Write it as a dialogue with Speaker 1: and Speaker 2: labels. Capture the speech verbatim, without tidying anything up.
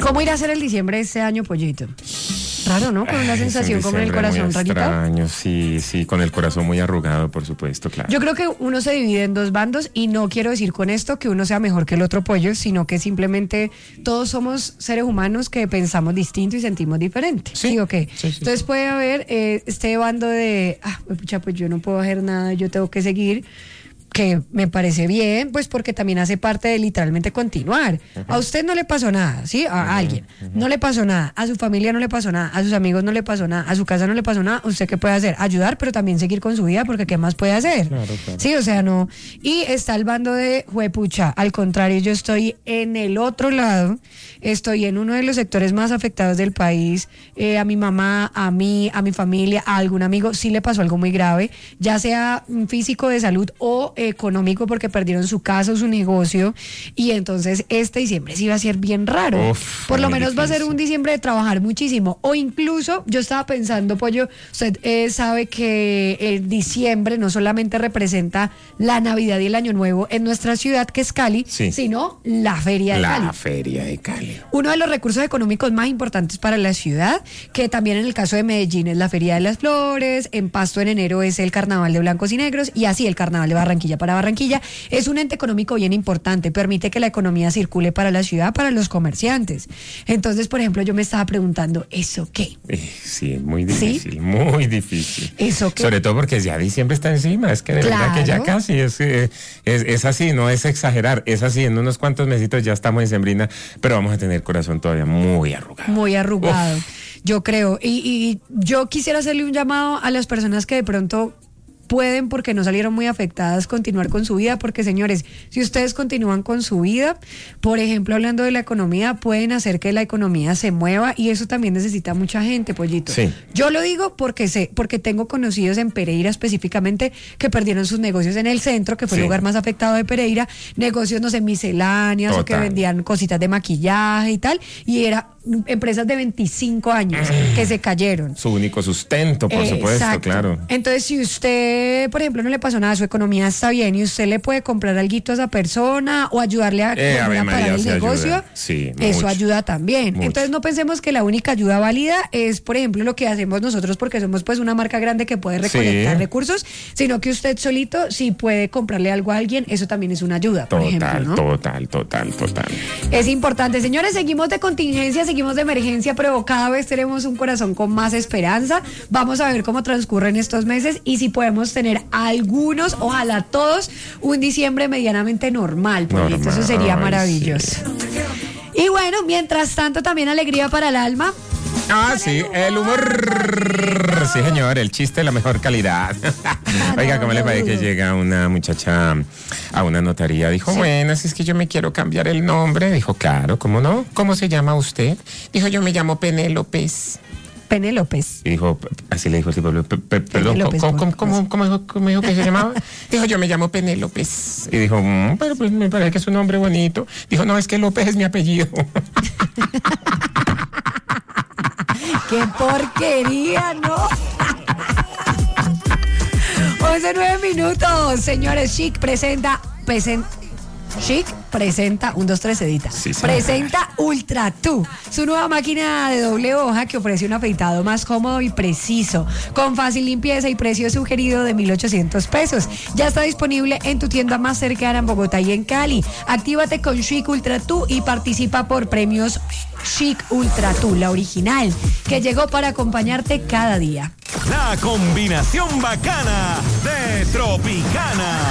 Speaker 1: ¿Cómo irá a ser el diciembre de este año, Pollito? Raro, ¿no? Con una
Speaker 2: Ay,
Speaker 1: sensación
Speaker 2: es un
Speaker 1: como en el
Speaker 2: diciembre
Speaker 1: corazón
Speaker 2: muy
Speaker 1: rarita.
Speaker 2: extraño, sí, sí, con el corazón muy arrugado, por supuesto, claro.
Speaker 1: Yo creo que uno se divide en dos bandos y no quiero decir con esto que uno sea mejor que el otro pollo, sino que simplemente todos somos seres humanos que pensamos distinto y sentimos diferente.
Speaker 2: Sí,
Speaker 1: ¿Sí o qué?
Speaker 2: sí, sí.
Speaker 1: Entonces puede haber eh, este bando de, ah, pues, pucha, pues yo no puedo hacer nada, yo tengo que seguir, que me parece bien, pues porque también hace parte de literalmente continuar. Uh-huh. A usted no le pasó nada, ¿sí? A uh-huh, alguien uh-huh. no le pasó nada, a su familia no le pasó nada, a sus amigos no le pasó nada, a su casa no le pasó nada. ¿Usted qué puede hacer? Ayudar, pero también seguir con su vida, porque ¿qué más puede hacer?
Speaker 2: Claro, claro.
Speaker 1: Sí, o sea, no. Y está el bando de juepucha. Al contrario, yo estoy en el otro lado, estoy en uno de los sectores más afectados del país. Eh, a mi mamá, a mí, a mi familia, a algún amigo, sí le pasó algo muy grave, ya sea físico, de salud o eh, económico, porque perdieron su casa o su negocio, y entonces este diciembre sí va a ser bien raro. Uf, por lo menos difícil. Va a ser un diciembre de trabajar muchísimo, o incluso yo estaba pensando, Pollo, usted eh, sabe que el diciembre no solamente representa la Navidad y el Año Nuevo en nuestra ciudad, que es Cali, sí. sino la Feria de
Speaker 2: la
Speaker 1: Cali.
Speaker 2: La Feria de Cali.
Speaker 1: Uno de los recursos económicos más importantes para la ciudad, que también en el caso de Medellín es la Feria de las Flores, en Pasto en enero es el Carnaval de Blancos y Negros, y así el Carnaval de Barranquilla para Barranquilla. Es un ente económico bien importante, permite que la economía circule para la ciudad, para los comerciantes. Entonces, por ejemplo, yo me estaba preguntando, ¿eso qué?
Speaker 2: Eh, sí, muy difícil, ¿sí? Muy difícil.
Speaker 1: ¿Eso qué?
Speaker 2: Sobre todo porque ya diciembre está encima, es que de claro. verdad que ya casi, es, es, es así, no es exagerar, es así, en unos cuantos mesitos ya estamos en sembrina, pero vamos a tener corazón todavía muy arrugado.
Speaker 1: Muy arrugado, Uf. yo creo. Y, y yo quisiera hacerle un llamado a las personas que de pronto pueden, porque no salieron muy afectadas, continuar con su vida, porque señores, si ustedes continúan con su vida, por ejemplo, hablando de la economía, pueden hacer que la economía se mueva, y eso también necesita mucha gente, Pollito.
Speaker 2: Sí.
Speaker 1: Yo lo digo porque sé, porque tengo conocidos en Pereira específicamente que perdieron sus negocios en el centro, que fue sí. el lugar más afectado de Pereira, negocios, no sé, misceláneas, Total. o que vendían cositas de maquillaje y tal, y era empresas de veinticinco años mm. que se cayeron.
Speaker 2: Su único sustento, por
Speaker 1: eh,
Speaker 2: supuesto,
Speaker 1: exacto.
Speaker 2: claro.
Speaker 1: Entonces, si usted, por ejemplo, no le pasó nada, su economía está bien y usted le puede comprar alguito a esa persona o ayudarle a,
Speaker 2: eh, a, ver,
Speaker 1: a parar el negocio,
Speaker 2: sí,
Speaker 1: eso
Speaker 2: mucho,
Speaker 1: ayuda también.
Speaker 2: Mucho.
Speaker 1: Entonces, no pensemos que la única ayuda válida es, por ejemplo, lo que hacemos nosotros, porque somos pues una marca grande que puede recolectar sí. recursos, sino que usted solito, si puede comprarle algo a alguien, eso también es una ayuda, por
Speaker 2: total,
Speaker 1: ejemplo, ¿no?
Speaker 2: Total, total, total.
Speaker 1: Es importante. Señores, seguimos de contingencia, seguimos de emergencia, pero cada vez tenemos un corazón con más esperanza. Vamos a ver cómo transcurren estos meses y si podemos tener algunos, ojalá todos, un diciembre medianamente normal, porque eso sería maravilloso. Sí. Y bueno, mientras tanto, también alegría para el alma.
Speaker 2: Ah, sí, el humor. Sí, señor, el chiste de la mejor calidad. Oiga, ¿cómo le parece que llega una muchacha a una notaría? Dijo, sí. bueno, si es que yo me quiero cambiar el nombre. Dijo, claro, ¿cómo no? ¿Cómo se llama usted? Dijo, yo me llamo Penélopez.
Speaker 1: Penélopez.
Speaker 2: Y dijo, así le dijo, sí, perdón, ¿cómo, cómo, cómo, cómo, dijo, ¿cómo dijo que se llamaba? Dijo, yo me llamo Penélopez. Y dijo, mmm, pero pues me parece que es un nombre bonito. Dijo, no, es que López es mi apellido.
Speaker 1: ¡Qué porquería, no! once, nueve minutos, señores. Chic presenta, presenta, Chic presenta, un, dos, tres, edita.
Speaker 2: Sí, sí,
Speaker 1: presenta Ultra dos, su nueva máquina de doble hoja que ofrece un afeitado más cómodo y preciso, con fácil limpieza y precio sugerido de mil ochocientos pesos. Ya está disponible en tu tienda más cercana en Bogotá y en Cali. Actívate con Chic Ultra dos y participa por premios Chic Ultra dos, la original, que llegó para acompañarte cada día.
Speaker 3: La combinación bacana de Tropicana.